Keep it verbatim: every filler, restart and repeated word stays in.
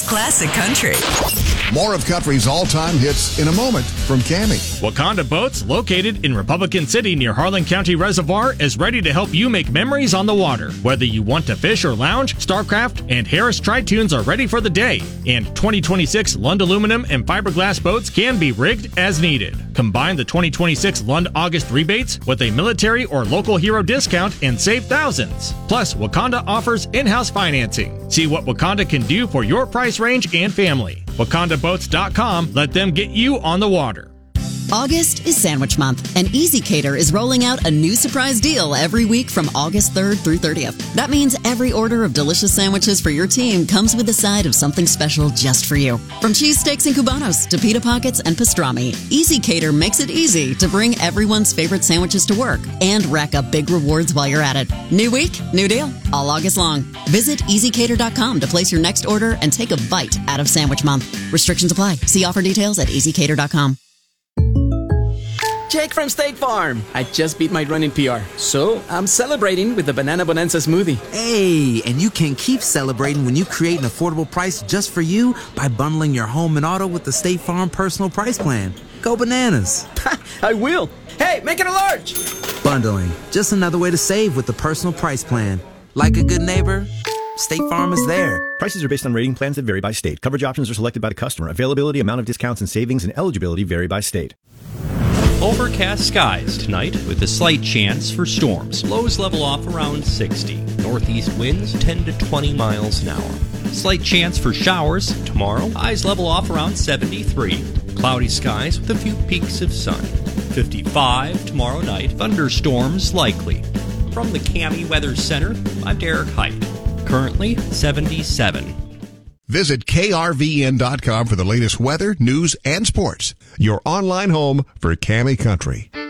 Classic Country. More of Country's all-time hits in a moment from Cammie. Wakanda Boats, located in Republican City near Harlan County Reservoir, is ready to help you make memories on the water. Whether you want to fish or lounge, StarCraft and Harris Tri-Tunes are ready for the day. And twenty twenty-six Lund aluminum and fiberglass boats can be rigged as needed. Combine the twenty twenty-six Lund August rebates with a military or local hero discount and save thousands. Plus, Wakanda offers in-house financing. See what Wakanda can do for your price range and family. Wakanda Boats dot com. Let them get you on the water. August is Sandwich Month, and EasyCater is rolling out a new surprise deal every week from August third through thirtieth. That means every order of delicious sandwiches for your team comes with a side of something special just for you. From cheesesteaks and cubanos to pita pockets and pastrami, EasyCater makes it easy to bring everyone's favorite sandwiches to work and rack up big rewards while you're at it. New week, new deal, all August long. Visit easy cater dot com to place your next order and take a bite out of Sandwich Month. Restrictions apply. See offer details at easy cater dot com. Jake from State Farm. I just beat my running P R, so I'm celebrating with the Banana Bonanza smoothie. Hey, and you can keep celebrating when you create an affordable price just for you by bundling your home and auto with the State Farm Personal Price Plan. Go bananas. I will. Hey, make it a large. Bundling, just another way to save with the Personal Price Plan. Like a good neighbor, State Farm is there. Prices are based on rating plans that vary by state. Coverage options are selected by the customer. Availability, amount of discounts and savings, and eligibility vary by state. Overcast skies tonight with a slight chance for storms. Lows level off around sixty. Northeast winds ten to twenty miles an hour. Slight chance for showers tomorrow. Highs level off around seventy-three. Cloudy skies with a few peaks of sun. fifty-five tomorrow night. Thunderstorms likely. From the Cammie Weather Center, I'm Derek Height. Currently seventy-seven. Visit K R V N dot com for the latest weather, news, and sports. Your online home for Cammie Country.